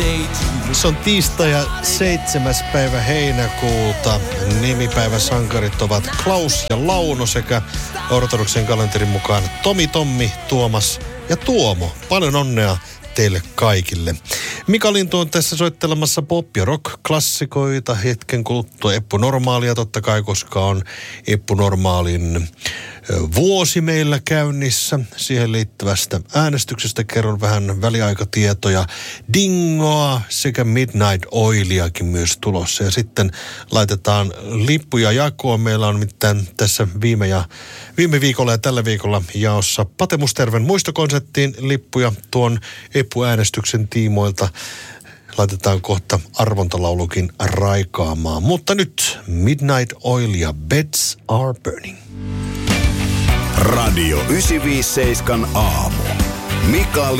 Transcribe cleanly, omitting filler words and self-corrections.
Se on tiistai ja 7. päivä heinäkuuta. Nimipäiväsankarit ovat Klaus ja Launo sekä ortodoksen kalenterin mukaan Tomi, Tommi, Tuomas ja Tuomo. Paljon onnea teille kaikille. Mika Lintu on tässä soittelemassa pop- ja rock-klassikoita hetken kuluttua. Eppu Normaalia totta kai, koska on Eppu Normaalin vuosi meillä käynnissä. Siihen liittyvästä äänestyksestä kerron vähän väliaikatietoja. Dingoa sekä Midnight Oiliakin myös tulossa. Ja sitten laitetaan lippuja jakoon. Meillä on mitään tässä viime viikolla ja tällä viikolla jaossa Pate Musterven muistokonserttiin lippuja tuon Eppu-äänestyksen tiimoilta. Laitetaan kohta arvontalaulukin raikaamaan. Mutta nyt Midnight Oil ja Beds Are Burning. Radio 957 aamu. Mika